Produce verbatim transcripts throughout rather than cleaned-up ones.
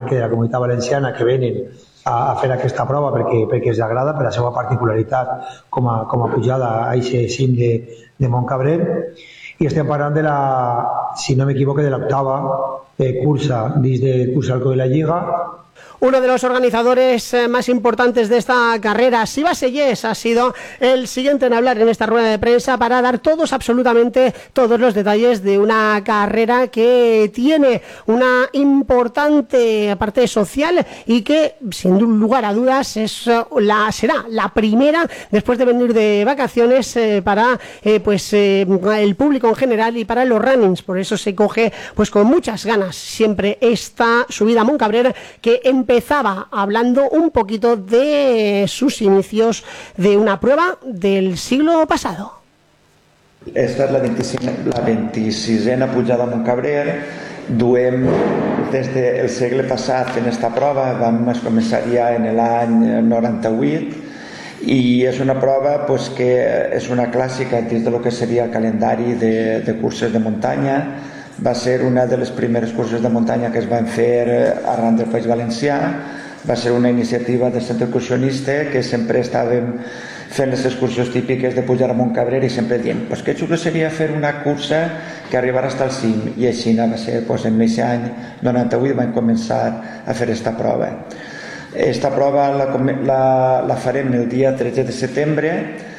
parte de la Comunitat Valenciana que venen a, a fer aquesta prova perquè, perquè els agrada, per la seva particularitat com a, com a pujada a aquest cim de, de Montcabrer. I estem parlant de la, si no m'equivoco, de l'octava eh, cursa dins del Cursa Arco de la Lliga. Uno de los organizadores más importantes de esta carrera, Siva Seyés, ha sido el siguiente en hablar en esta rueda de prensa para dar todos, absolutamente todos los detalles de una carrera que tiene una importante parte social y que, sin lugar a dudas, es la, será la primera después de venir de vacaciones eh, para eh, pues eh, el público en general y para los runnings. Por eso se coge pues con muchas ganas siempre esta subida a Montcabrer, que empezaba hablando un poquito de sus inicios de una prueba del siglo pasado. Esta és la vint-i-sisena pujada a Montcabrer. Duem des del segle passat fent esta prova, vam començar ja en l'any noranta-vuit, i és una prova pues, que és una clàssica dins del que seria el calendari de, de curses de muntanya. Va ser una de les primeres curses de muntanya que es van fer arran del País Valencià. Va ser una iniciativa del Centre Excursionista, que sempre estàvem fent les excursions típiques de pujar a Montcabrer i sempre dient pues, que xulo seria fer una cursa que arribarà fins al cim. I així va ser, pues, en aquest any noranta-vuit vam començar a fer esta prova. Esta prova la, la, la farem el dia tretze de setembre.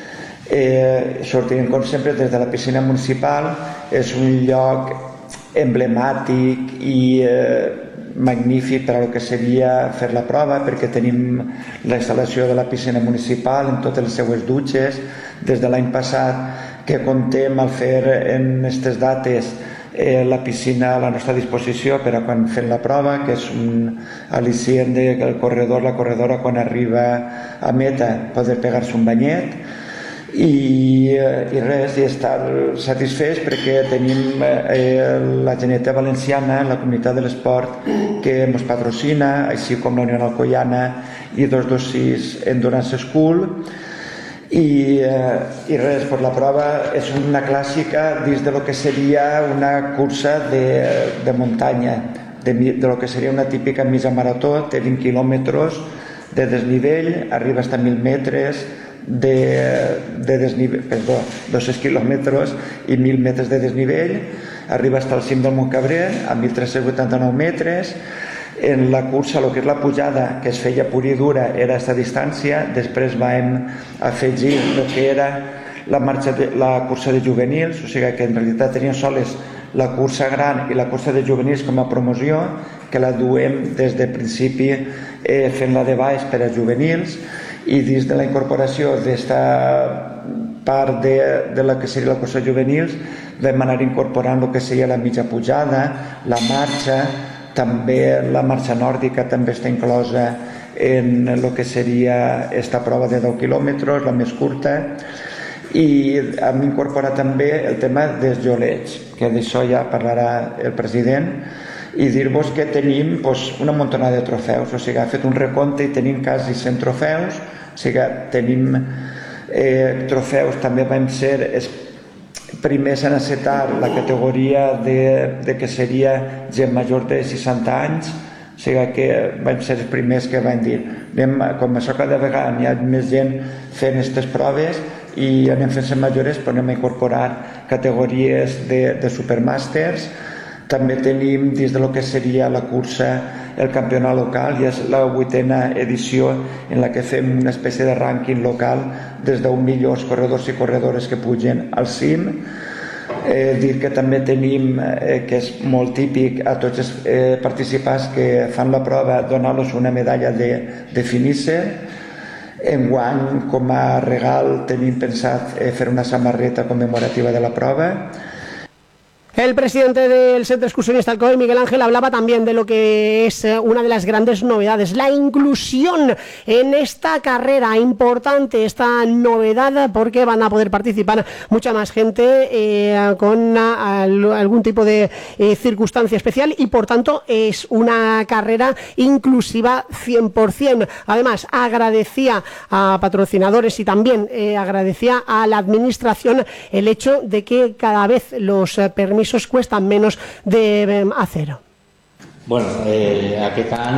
Eh, sortirem com sempre des de la piscina municipal. És un lloc emblemàtic i eh, magnífic per a el que seria fer la prova, perquè tenim la instal·lació de la piscina municipal en totes les seues dutxes. Des de l'any passat que comptem al fer en aquestes dates eh, la piscina a la nostra disposició per a quan fem la prova, que és un al·licient del corredor, la corredora quan arriba a meta poder pegar-se un banyet. I, i res, i estar satisfets perquè tenim eh, la Generalitat Valenciana, la Comunitat de l'Esport, que ens patrocina, així com la Unió Alcoiana i dos dos sis Endurance School. I, eh, i res, pues la prova és una clàssica dins de lo que seria una cursa de, de muntanya, de, de lo que seria una típica mitja marató. Té vint quilòmetres de desnivell, arriba fins a mil metres de, de desnivell, perdó, dos quilòmetres i mil metres de desnivell, arriba fins al cim del Montcabrer a mil tres-cents vuitanta-nou metres. En la cursa, el que és la pujada, que es feia pura i dura, era aquesta distància. Després vam afegir el que era la, marxa de, la cursa de juvenils, o sigui que en realitat tenien soles la cursa gran i la cursa de juvenils com a promoció, que la duem des del principi eh, fent-la de baix per a juvenils. I dins de la incorporació d'esta part de, de la que seria la cursa juvenils vam anar incorporant el que seria la mitja pujada, la marxa, també la marxa nòrdica també està inclosa en el que seria esta prova de deu quilòmetres, la més curta. I hem incorporat també el tema dels jolets, que d'això ja parlarà el president, i dir-vos que tenim pues, una muntona de trofeus, o sigui, ha fet un recompte i tenim quasi cent trofeus, o sigui, tenim eh, trofeus, també vam ser els primers en acceptar la categoria de, de que seria gent major de seixanta anys, o sigui que vam ser els primers que vam dir, anem, com això cada vegada hi ha més gent fent aquestes proves i anem fent-se majores, però anem a incorporar categories de, de supermàsters. També tenim dins de lo que seria la cursa el campionat local, i és la vuitena edició en la que fem una espècie de rànquing local des dels millors corredors i corredores que pugen al cim. Eh, dir que també tenim, eh, que és molt típic a tots els eh, participants que fan la prova, donar-los una medalla de, de finisher. Enguany, com a regal, tenim pensat eh, fer una samarreta commemorativa de la prova. El presidente del Centro Excursionista Alcoy, Miguel Ángel, hablaba también de lo que es una de las grandes novedades, la inclusión en esta carrera. Importante esta novedad porque van a poder participar mucha más gente eh, con a, a, algún tipo de eh, circunstancia especial, y por tanto es una carrera inclusiva cien por cien. Además, agradecía a patrocinadores y también eh, agradecía a la administración el hecho de que cada vez los eh, permisos cuestan menos de hacer. Bueno, eh, aquest any